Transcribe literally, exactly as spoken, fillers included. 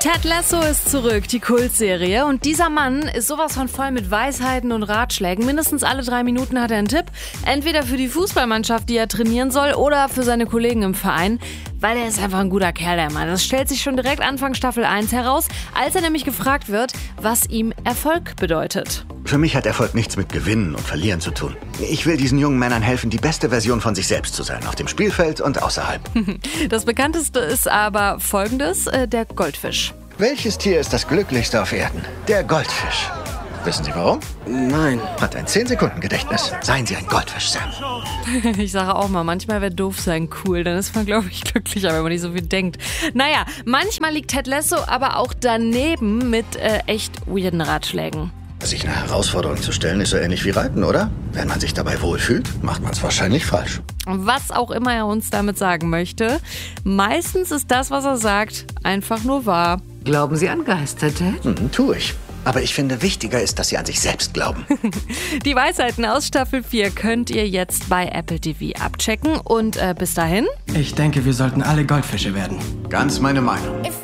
Ted Lasso ist zurück, die Kultserie. Und dieser Mann ist sowas von voll mit Weisheiten und Ratschlägen. Mindestens alle drei Minuten hat er einen Tipp. Entweder für die Fußballmannschaft, die er trainieren soll, oder für seine Kollegen im Verein. Weil er ist einfach ein guter Kerl, der Mann. Das stellt sich schon direkt Anfang Staffel eins heraus, als er nämlich gefragt wird, was ihm Erfolg bedeutet. Für mich hat Erfolg nichts mit Gewinnen und Verlieren zu tun. Ich will diesen jungen Männern helfen, die beste Version von sich selbst zu sein. Auf dem Spielfeld und außerhalb. Das bekannteste ist aber folgendes, äh, der Goldfisch. Welches Tier ist das glücklichste auf Erden? Der Goldfisch. Wissen Sie warum? Nein. Hat ein zehn Sekunden Gedächtnis. Seien Sie ein Goldfisch, Sam. Ich sage auch mal, manchmal wäre doof sein cool. Dann ist man, glaube ich, glücklicher, wenn man nicht so viel denkt. Naja, manchmal liegt Ted Lasso aber auch daneben mit äh, echt weirden Ratschlägen. Sich eine Herausforderung zu stellen, ist so ähnlich wie Reiten, oder? Wenn man sich dabei wohlfühlt, macht man es wahrscheinlich falsch. Was auch immer er uns damit sagen möchte, meistens ist das, was er sagt, einfach nur wahr. Glauben Sie an Geister, Ted? Hm, tue ich. Aber ich finde, wichtiger ist, dass Sie an sich selbst glauben. Die Weisheiten aus Staffel vier könnt ihr jetzt bei Apple T V abchecken. Und äh, bis dahin? Ich denke, wir sollten alle Goldfische werden. Ganz meine Meinung.